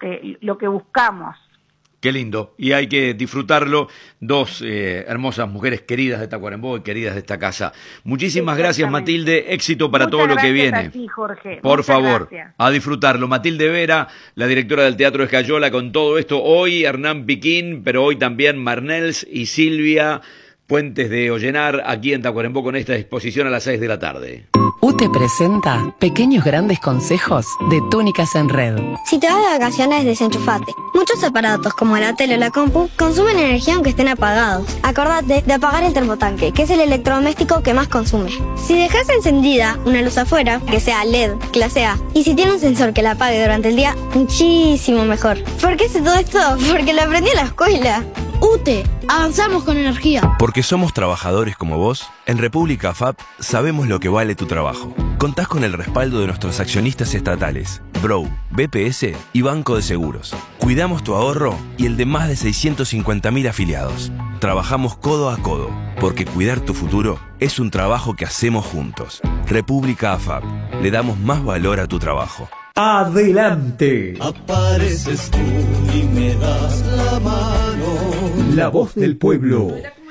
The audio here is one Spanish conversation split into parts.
que buscamos. Qué lindo, y hay que disfrutarlo, dos hermosas mujeres queridas de Tacuarembó y queridas de esta casa. Muchísimas gracias, Matilde, éxito para todo lo que viene. A ti, Jorge. Por Muchas favor, gracias. A disfrutarlo. Matilde Vera, la directora del Teatro Escayola, con todo esto. Hoy Hernán Piquín, pero hoy también Marnels y Silvia Puentes de Ollenar, aquí en Tacuarembó, con esta exposición a las 6 de la tarde. UTE presenta pequeños grandes consejos de Túnicas en Red. Si te vas de vacaciones, desenchufate. Muchos aparatos como la tele o la compu consumen energía aunque estén apagados. Acordate de apagar el termotanque, que es el electrodoméstico que más consume. Si dejas encendida una luz afuera, que sea LED, clase A, y si tiene un sensor que la apague durante el día, muchísimo mejor. ¿Por qué sé todo esto? Porque lo aprendí en la escuela. UTE, avanzamos con energía. Porque somos trabajadores como vos, en República FAP sabemos lo que vale tu trabajo. Contás con el respaldo de nuestros accionistas estatales, Brou, BPS y Banco de Seguros. Cuidamos tu ahorro y el de más de 650.000 afiliados. Trabajamos codo a codo, porque cuidar tu futuro es un trabajo que hacemos juntos. República AFAP, le damos más valor a tu trabajo. ¡Adelante! Apareces tú y me das la mano. La voz del pueblo.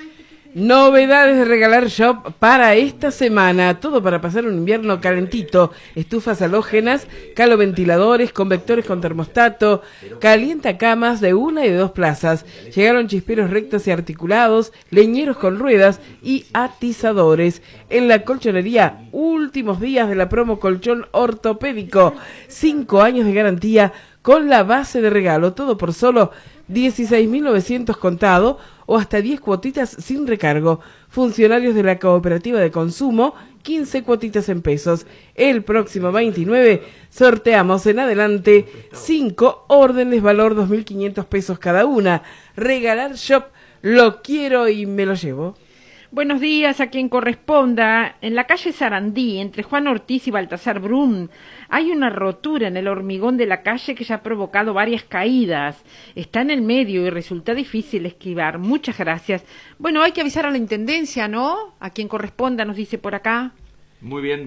Novedades de Regalar Shop para esta semana. Todo para pasar un invierno calentito. Estufas halógenas, caloventiladores, convectores con termostato, calientacamas de 1 y de 2 plazas. Llegaron chisperos rectos y articulados, leñeros con ruedas y atizadores. En la colchonería, últimos días de la promo colchón ortopédico. 5 años de garantía con la base de regalo. Todo por solo 16.900 contado o hasta 10 cuotitas sin recargo. Funcionarios de la Cooperativa de Consumo, 15 cuotitas en pesos. El próximo 29 sorteamos en adelante 5 órdenes valor 2.500 pesos cada una. Regalar Shop, lo quiero y me lo llevo. Buenos días a quien corresponda. En la calle Sarandí, entre Juan Ortiz y Baltasar Brun, hay una rotura en el hormigón de la calle que ya ha provocado varias caídas. Está en el medio y resulta difícil esquivar. Muchas gracias. Bueno, hay que avisar a la intendencia, ¿no? A quien corresponda, nos dice por acá. Muy bien,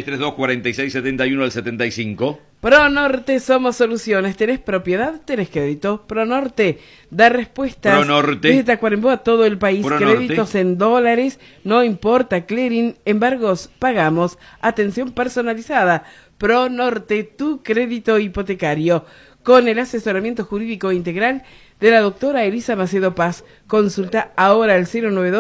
4632-4671 al 75. Pronorte somos soluciones. ¿Tenés propiedad? ¿Tenés crédito? Pronorte da respuestas. Pronorte. Desde Tacuarembó a todo el país. Pronorte. Créditos en dólares, no importa. Clearing, embargos, pagamos. Atención personalizada. Pronorte, tu crédito hipotecario. Con el asesoramiento jurídico integral de la doctora Elisa Macedo Paz. Consulta ahora al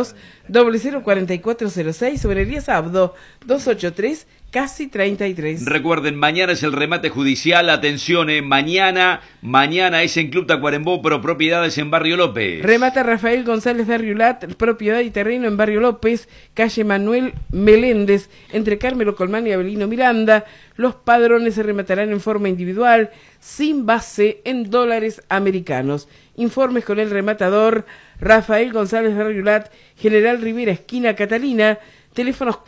092-004406 sobre Elías Abdo 283 casi 33. Recuerden, mañana es el remate judicial. Atención, mañana es en Club Tacuarembó, pero propiedades en Barrio López. Remata Rafael González de Arriolat, propiedad y terreno en Barrio López, calle Manuel Meléndez, entre Carmelo Colmán y Avelino Miranda. Los padrones se rematarán en forma individual, sin base en dólares americanos. Informes con el rematador Rafael González de Arriolat, General Rivera, esquina Catalina. Teléfonos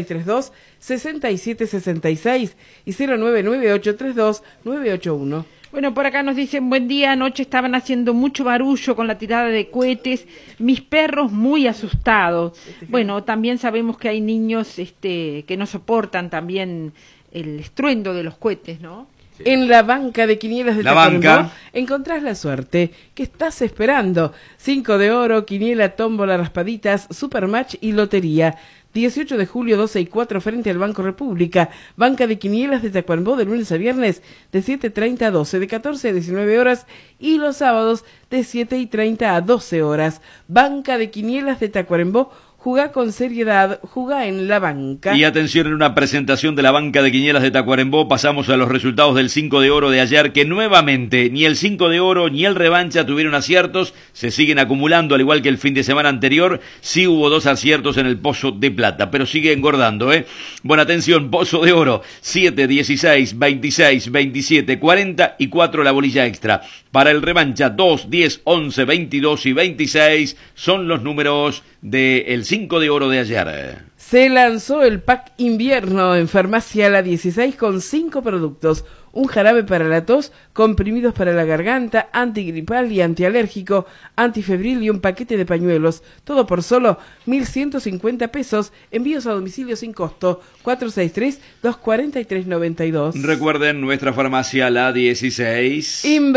4632-6766 y 099-832-981. Bueno, por acá nos dicen, buen día, anoche estaban haciendo mucho barullo con la tirada de cohetes, mis perros muy asustados. Bueno, también sabemos que hay niños que no soportan también el estruendo de los cohetes, ¿no? Sí. En la banca de quinielas de Tacuarembó encontrás la suerte que estás esperando. 5 de oro, quiniela, tómbola, raspaditas, supermatch y lotería. 18 de julio, 12 y 4, frente al Banco República. Banca de quinielas de Tacuarembó de lunes a viernes de 7:30 a 12, de 14 a 19 horas y los sábados de 7:30 a 12 horas. Banca de quinielas de Tacuarembó. Jugá con seriedad, jugá en la banca. Y atención, en una presentación de la banca de quinielas de Tacuarembó pasamos a los resultados del 5 de oro de ayer, que nuevamente ni el 5 de oro ni el revancha tuvieron aciertos, se siguen acumulando al igual que el fin de semana anterior. Sí hubo 2 aciertos en el pozo de plata, pero sigue engordando, Bueno, atención, pozo de oro, 7, 16, 26, 27, 40 y 4 la bolilla extra. Para el revancha, 2, 10, 11, 22 y 26 son los números del 5 de oro de ayer. Se lanzó el pack invierno en Farmacia La 16 con 5 productos. Un jarabe para la tos, comprimidos para la garganta, antigripal y antialérgico, antifebril y un paquete de pañuelos. Todo por solo 1.150 pesos. Envíos a domicilio sin costo. 463-243-92. Recuerden, nuestra farmacia La 16.